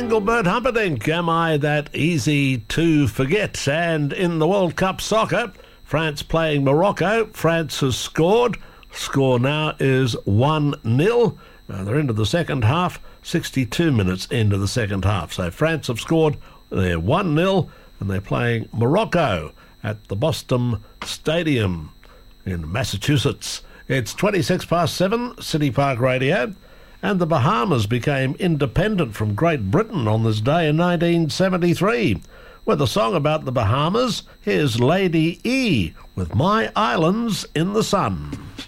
Engelbert Humperdinck, Am I That Easy to Forget? And in the World Cup soccer, France playing Morocco. France has scored. Score now is 1-0. They're into the second half, 62 minutes into the second half. So France have scored. They're 1-0, and they're playing Morocco at the Boston Stadium in Massachusetts. It's 7:26, City Park Radio. And the Bahamas became independent from Great Britain on this day in 1973. With a song about the Bahamas, here's Lady E with My Islands in the Sun.